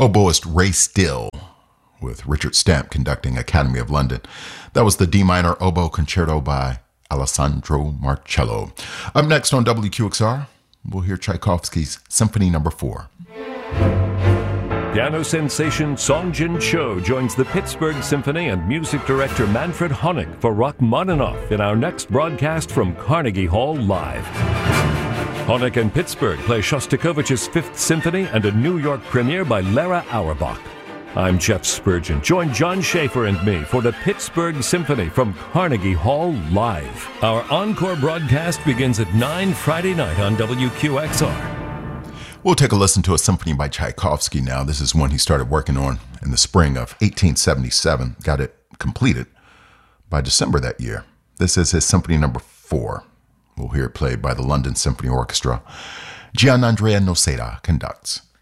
Oboist Ray Still, with Richard Stamp conducting Academy of London. That was the D minor oboe concerto by Alessandro Marcello. Up next on WQXR, we'll hear Tchaikovsky's Symphony No. 4. Piano sensation Song Jin Cho joins the Pittsburgh Symphony and music director Manfred Honeck for Rachmaninoff in our next broadcast from Carnegie Hall Live. Honeck and Pittsburgh play Shostakovich's Fifth Symphony and a New York premiere by Lara Auerbach. I'm Jeff Spurgeon. Join John Schaefer and me for the Pittsburgh Symphony from Carnegie Hall Live. Our encore broadcast begins at 9 Friday night on WQXR. We'll take a listen to a symphony by Tchaikovsky now. This is one he started working on in the spring of 1877. Got it completed by December that year. This is his Symphony No. 4. We'll hear it played by the London Symphony Orchestra. Gianandrea Noseda conducts.